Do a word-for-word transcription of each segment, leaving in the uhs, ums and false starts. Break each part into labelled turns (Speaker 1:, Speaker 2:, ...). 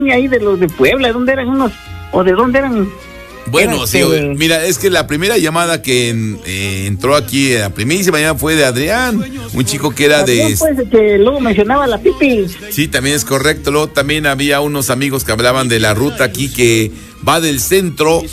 Speaker 1: ahí de los de Puebla, ¿dónde eran unos? ¿O de dónde eran?
Speaker 2: Bueno, sí,
Speaker 1: este...
Speaker 2: mira, es que la primera llamada que eh, entró aquí, la primerísima llamada fue de Adrián, un chico que era
Speaker 1: Adrián,
Speaker 2: de...
Speaker 1: pues, que luego mencionaba la Pipi.
Speaker 2: Sí, también es correcto. Luego también había unos amigos que hablaban de la ruta aquí que va del centro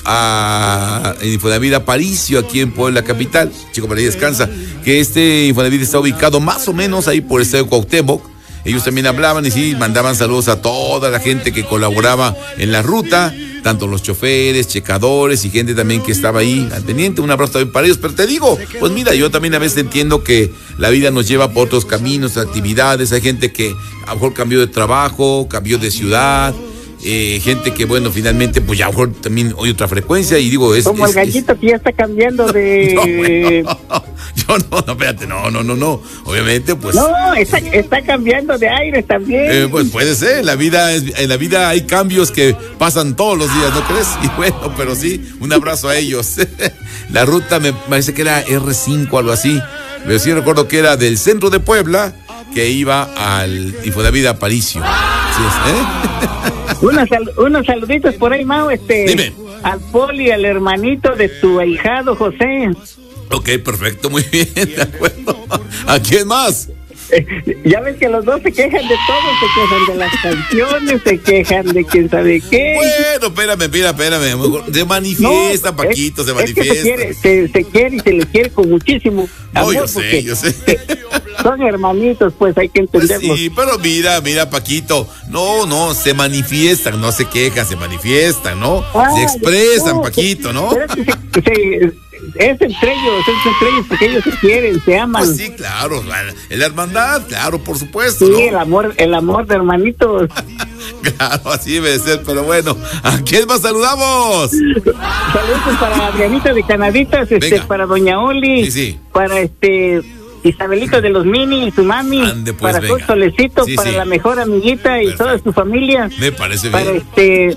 Speaker 2: a Infonavit Aparicio, aquí en Puebla capital. Chico, para ahí descansa. Que este Infonavit está ubicado más o menos ahí por el estadio Cuauhtémoc. Ellos también hablaban y sí, mandaban saludos a toda la gente que colaboraba en la ruta, tanto los choferes, checadores y gente también que estaba ahí al pendiente. Un abrazo también para ellos. Pero te digo, pues mira, yo también a veces entiendo que la vida nos lleva por otros caminos, actividades. Hay gente que a lo mejor cambió de trabajo, cambió de ciudad. Eh, gente que, bueno, finalmente, pues ya a lo mejor también oye otra frecuencia y digo, es...
Speaker 1: Como
Speaker 2: es,
Speaker 1: el gallito
Speaker 2: es...
Speaker 1: que ya está cambiando de...
Speaker 2: No, bueno, yo no, no, espérate, no, no, no, no, obviamente, pues...
Speaker 1: No, está, está cambiando de aire también.
Speaker 2: Eh, pues puede ser, en la vida, es, en la vida hay cambios que pasan todos los días, ¿no crees? Y bueno, pero sí, un abrazo a ellos. La ruta me parece que era erre cinco, algo así, pero sí recuerdo que era del centro de Puebla, que iba al Infonavit Aparicio. ¿Sí es, eh?
Speaker 1: Unos, sal, unos saluditos por ahí, Mau, este,
Speaker 2: Dime.
Speaker 1: Al Poli, al hermanito de tu ahijado, José.
Speaker 2: Ok, perfecto, muy bien, de acuerdo. ¿A quién más?
Speaker 1: Eh, ya ves que los dos se quejan de todo, se quejan de las canciones, se quejan de quién sabe qué.
Speaker 2: Bueno, espérame, espérame, espérame. Se manifiesta, no, Paquito,
Speaker 1: es,
Speaker 2: se manifiesta.
Speaker 1: Es que se, quiere, se, se quiere y se le quiere con muchísimo amor.
Speaker 2: No, yo sé, yo sé.
Speaker 1: Son hermanitos, pues hay que entenderlos.
Speaker 2: Pues sí, pero mira, mira, Paquito. No, no, se manifiestan, no se quejan, se manifiestan, ¿no? Ah, se expresan, no, Paquito, ¿no?
Speaker 1: Pero es, que se, se, es entre ellos, es entre ellos porque ellos se quieren, se aman.
Speaker 2: Pues sí, claro, la, la hermandad, claro, por supuesto.
Speaker 1: Sí,
Speaker 2: ¿no?
Speaker 1: el amor, el amor de hermanitos.
Speaker 2: Claro, así debe ser, pero bueno, ¿a quién más saludamos?
Speaker 1: Saludos para Adrianita de Canaditas, este, Venga. Para Doña Oli,
Speaker 2: sí, sí.
Speaker 1: Para este Isabelito de los Mini, su mami,
Speaker 2: Ande, pues,
Speaker 1: para todo Solecito, sí, para sí. La mejor amiguita y Perfecto. Toda su familia.
Speaker 2: Me parece
Speaker 1: para
Speaker 2: bien.
Speaker 1: Para este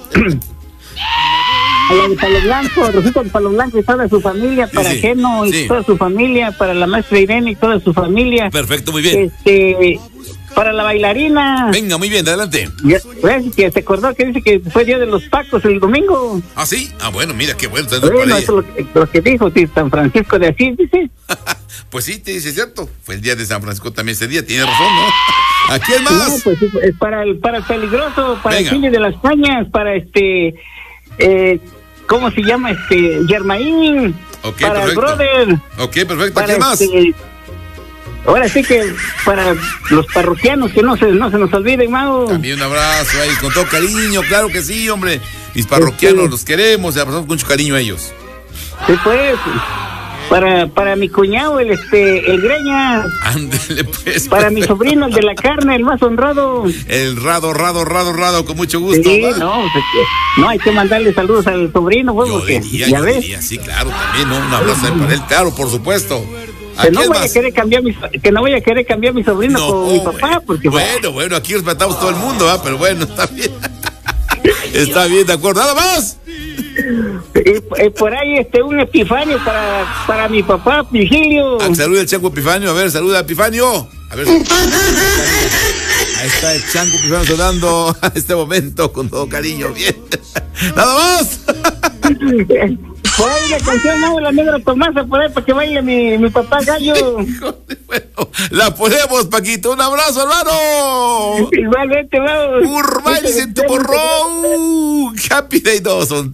Speaker 1: a la de Palo Blanco, Rosita de Palo Blanco y toda su familia, para sí, Geno y sí. Toda su familia, para la maestra Irene y toda su familia.
Speaker 2: Perfecto, muy bien.
Speaker 1: Este, para la bailarina.
Speaker 2: Venga, muy bien, adelante.
Speaker 1: Ya, pues, que se acordó que dice que fue día de los Pacos el domingo.
Speaker 2: ¿Ah, sí? Ah, bueno, mira, qué bueno.
Speaker 1: Bueno, eso es lo que, lo que dijo sí, San Francisco de Asís, dice.
Speaker 2: Pues sí, te dice cierto. Fue el día de San Francisco también ese día, tiene razón, ¿no? ¿A quién más?
Speaker 1: No, pues es para el, para el peligroso, para Venga. El Chile de las Cañas, para este, eh, ¿cómo se llama? Este, Germain.
Speaker 2: Okay,
Speaker 1: para
Speaker 2: perfecto.
Speaker 1: el brother.
Speaker 2: Ok, perfecto. ¿A quién más?
Speaker 1: Este, ahora sí que para los parroquianos que no se, no se nos olviden, Mau.
Speaker 2: También un abrazo ahí, con todo cariño, claro que sí, hombre. Mis parroquianos este, los queremos, le abrazamos con mucho cariño a ellos.
Speaker 1: Sí, pues. Para, para mi cuñado, el este, el Greña.
Speaker 2: Ándele, pues.
Speaker 1: Para mi sobrino, el de la carne, el más honrado.
Speaker 2: El Rado, Rado, Rado, Rado, con mucho gusto.
Speaker 1: Sí, ¿va? no, pues, no, hay que mandarle saludos al sobrino, pues,
Speaker 2: yo
Speaker 1: porque,
Speaker 2: diría,
Speaker 1: ya
Speaker 2: yo
Speaker 1: ves.
Speaker 2: Diría, sí, claro, también, ¿no? Un abrazo ahí para él, claro, por supuesto.
Speaker 1: Que no, voy a querer cambiar mi, que no voy a querer cambiar mi sobrino no, con mi papá,
Speaker 2: bueno,
Speaker 1: porque...
Speaker 2: Bueno, bueno, aquí respetamos todo el mundo, ¿eh? Pero bueno, está bien. Está bien, de acuerdo. ¿Nada más?
Speaker 1: Y, y por ahí este un Epifanio para, para mi papá Virgilio.
Speaker 2: Ah, saluda el Chango Epifanio, a ver, saluda a Epifanio. A ver. Ahí está el Chango Epifanio sonando a este momento con todo cariño, bien. Nada más.
Speaker 1: Por ahí la canción, no, la negra Tomasa, por ahí para que baile mi, mi papá Gallo.
Speaker 2: Bueno, la ponemos, Paquito. Un abrazo, hermano.
Speaker 1: Igualmente, vamos.
Speaker 2: Urbanis en tu morro. Happy Day, no, son